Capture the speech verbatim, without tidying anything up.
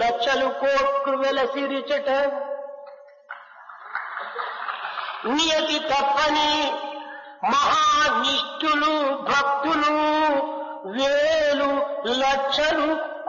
లక్షలు కోట్లు వెలసిరిచట నియతి తప్పని మహానిష్ఠులు భక్తులు వేలు లక్షలు